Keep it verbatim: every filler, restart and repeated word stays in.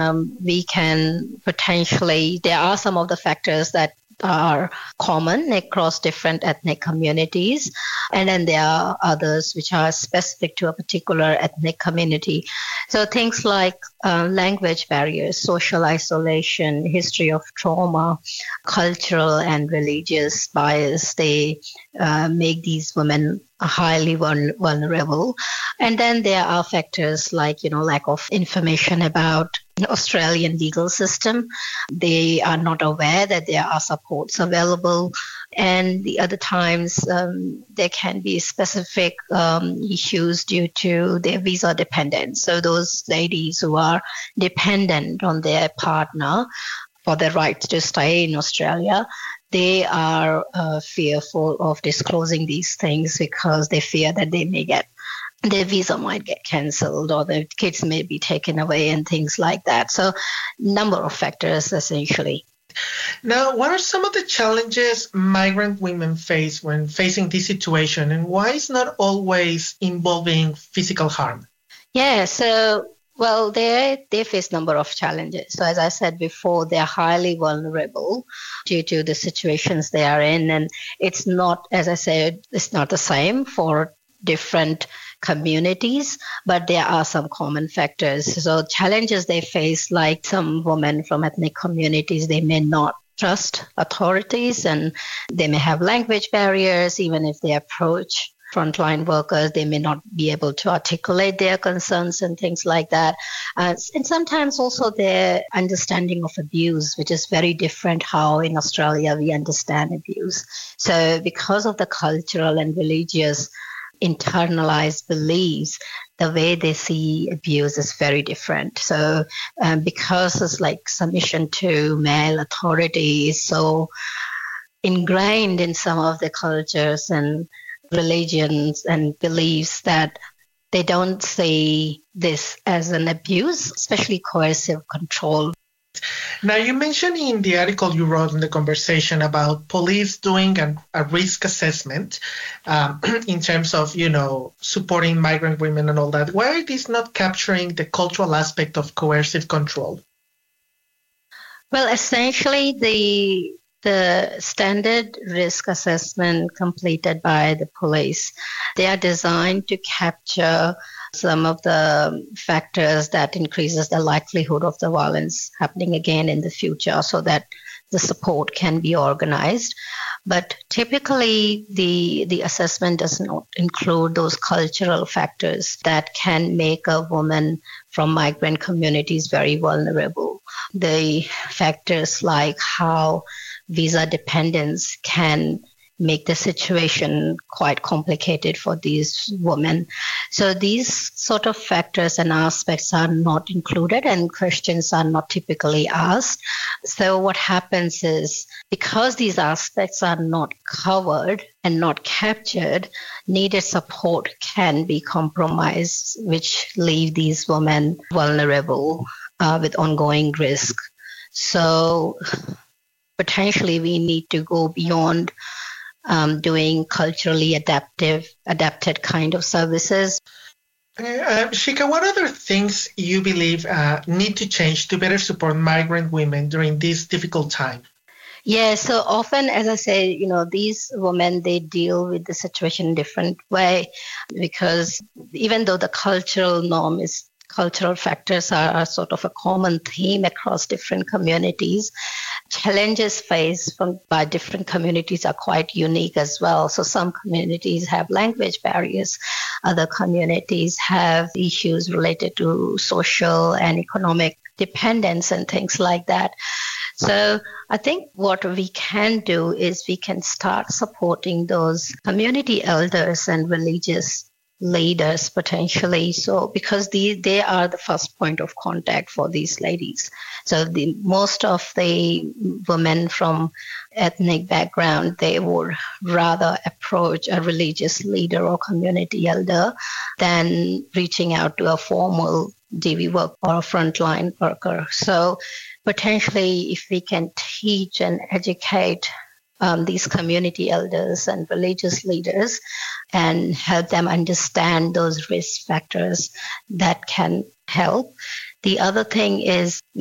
Um, we can potentially, there are some of the factors that are common across different ethnic communities. And then there are others which are specific to a particular ethnic community. So things like uh, language barriers, social isolation, history of trauma, cultural and religious bias, they uh, make these women highly vul- vulnerable. And then there are factors like, you know, lack of information about the Australian legal system. They are not aware that there are supports available. And the other times um, there can be specific um, issues due to their visa dependence. So those ladies who are dependent on their partner for their rights to stay in Australia, they are uh, fearful of disclosing these things because they fear that they may get their visa might get cancelled or their kids may be taken away and things like that. So number of factors essentially. Now, what are some of the challenges migrant women face when facing this situation, and why is not always involving physical harm? Yeah, so well, they they face a number of challenges. So as I said before, they're highly vulnerable due to the situations they are in, and it's not, as I said, it's not the same for different communities, but there are some common factors. So challenges they face, like some women from ethnic communities, they may not trust authorities and they may have language barriers. Even if they approach frontline workers, they may not be able to articulate their concerns and things like that. Uh, and sometimes also their understanding of abuse, which is very different how in Australia we understand abuse. So because of the cultural and religious internalized beliefs, the way they see abuse is very different. So um, because it's like submission to male authority is so ingrained in some of the cultures and religions and beliefs that they don't see this as an abuse, especially coercive control. Now, you mentioned in the article you wrote in the conversation about police doing an, a risk assessment um, in terms of, you know, supporting migrant women and all that. Why are these not capturing the cultural aspect of coercive control? Well, essentially, the the standard risk assessment completed by the police, they are designed to capture some of the factors that increases the likelihood of the violence happening again in the future so that the support can be organized. But typically the, the assessment does not include those cultural factors that can make a woman from migrant communities very vulnerable. The factors like how visa dependence can make the situation quite complicated for these women. So these sort of factors and aspects are not included and questions are not typically asked. So what happens is because these aspects are not covered and not captured, needed support can be compromised, which leave these women vulnerable uh, with ongoing risk. So potentially we need to go beyond Um, doing culturally adaptive, adapted kind of services. Uh, Shika, what other things you believe uh, need to change to better support migrant women during this difficult time? Yeah, so often, as I say, you know, these women, they deal with the situation in a different way because even though the cultural norm is cultural factors are, are sort of a common theme across different communities, challenges faced from, by different communities are quite unique as well. So some communities have language barriers. Other communities have issues related to social and economic dependence and things like that. So I think what we can do is we can start supporting those community elders and religious leaders potentially. So because the, they are the first point of contact for these ladies. So the most of the women from ethnic background, they would rather approach a religious leader or community elder than reaching out to a formal D V work or a frontline worker. So potentially if we can teach and educate Um, these community elders and religious leaders and help them understand those risk factors that can help, The other thing is